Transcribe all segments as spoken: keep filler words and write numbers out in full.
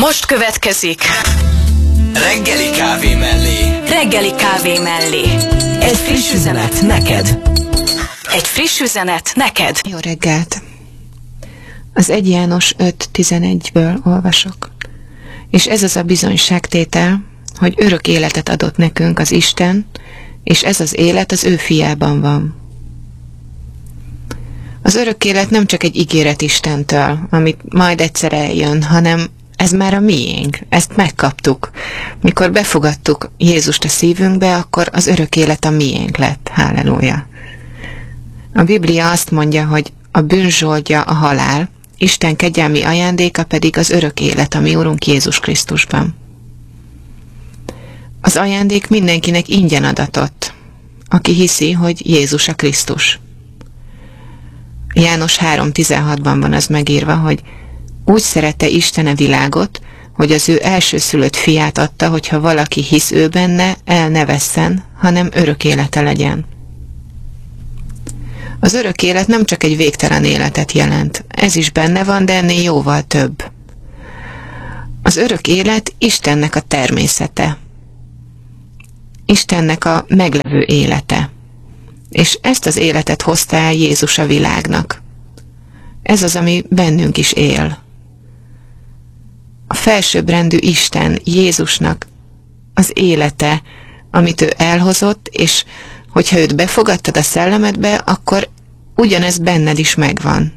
Most következik Reggeli kávé mellé. Reggeli kávé mellé. Egy friss üzenet neked. Egy friss üzenet neked. Jó reggelt! Az egy János öt tizenegyből olvasok. És ez az a bizonyságtétel, hogy örök életet adott nekünk az Isten, és ez az élet az ő fiában van. Az örök élet nem csak egy ígéret Istentől, amit majd egyszer eljön, hanem ez már a miénk, ezt megkaptuk. Mikor befogadtuk Jézust a szívünkbe, akkor az örök élet a miénk lett. Halleluja! A Biblia azt mondja, hogy a bűn zsoldja a halál, Isten kegyelmi ajándéka pedig az örök élet, a mi Urunk Jézus Krisztusban. Az ajándék mindenkinek ingyen adatott, aki hiszi, hogy Jézus a Krisztus. János három tizenhatban van az megírva, hogy úgy szerette Isten a világot, hogy az ő elsőszülött fiát adta, hogyha valaki hisz ő benne, el ne vesszen, hanem örök élete legyen. Az örök élet nem csak egy végtelen életet jelent. Ez is benne van, de ennél jóval több. Az örök élet Istennek a természete. Istennek a meglevő élete. És ezt az életet hozta el Jézus a világnak. Ez az, ami bennünk is él. A felsőbbrendű Isten, Jézusnak az élete, amit ő elhozott, és hogyha őt befogadtad a szellemedbe, akkor ugyanez benned is megvan.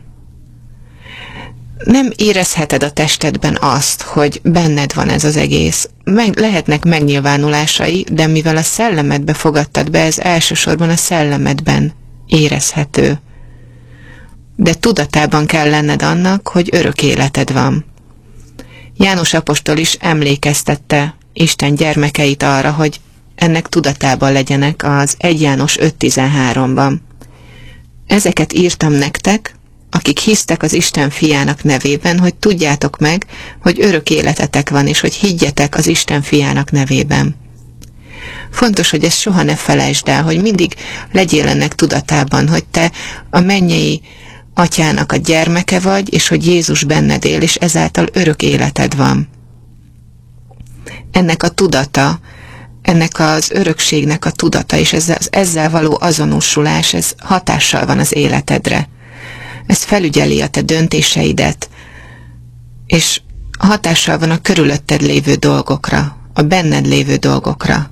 Nem érezheted a testedben azt, hogy benned van ez az egész. Meg, lehetnek megnyilvánulásai, de mivel a szellemedbe fogadtad be, ez elsősorban a szellemedben érezhető. De tudatában kell lenned annak, hogy örök életed van. János apostol is emlékeztette Isten gyermekeit arra, hogy ennek tudatában legyenek az egy János öt tizenháromban. Ezeket írtam nektek, akik hisztek az Isten fiának nevében, hogy tudjátok meg, hogy örök életetek van, és hogy higgyetek az Isten fiának nevében. Fontos, hogy ezt soha ne felejtsd el, hogy mindig legyél ennek tudatában, hogy te a mennyei atyának a gyermeke vagy, és hogy Jézus benned él, és ezáltal örök életed van. Ennek a tudata, ennek az örökségnek a tudata, és ezzel, ezzel való azonosulás, ez hatással van az életedre. Ez felügyeli a te döntéseidet, és hatással van a körülötted lévő dolgokra, a benned lévő dolgokra.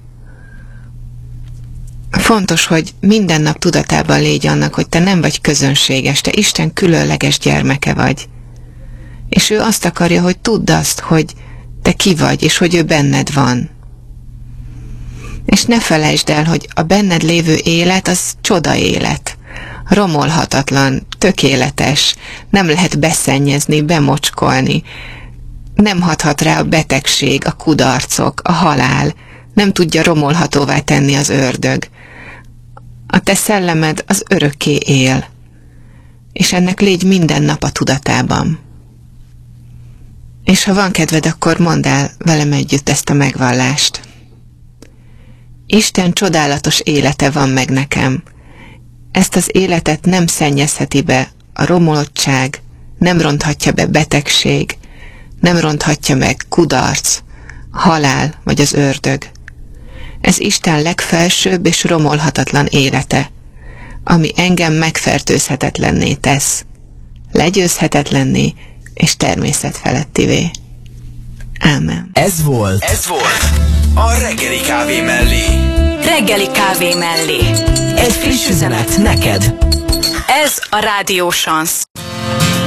Fontos, hogy minden nap tudatában légy annak, hogy te nem vagy közönséges, te Isten különleges gyermeke vagy. És ő azt akarja, hogy tudd azt, hogy te ki vagy, és hogy ő benned van. És ne felejtsd el, hogy a benned lévő élet az csoda élet. Romolhatatlan, tökéletes, nem lehet beszennyezni, bemocskolni. Nem hathat rá a betegség, a kudarcok, a halál, nem tudja romolhatóvá tenni az ördög. A te szellemed az örökké él, és ennek légy minden nap a tudatában. És ha van kedved, akkor mondd el velem együtt ezt a megvallást. Isten csodálatos élete van meg nekem. Ezt az életet nem szennyezheti be a romolottság, nem ronthatja be betegség, nem ronthatja meg kudarc, halál vagy az ördög. Ez Isten legfelsőbb és romolhatatlan élete, ami engem megfertőzhetetlenné tesz, legyőzhetetlenné és természetfelettivé. Ámen. Ez volt, ez volt a reggeli kávé mellé. Reggeli kávé mellé. Egy friss üzenet neked. Ez a Rádió Sansz.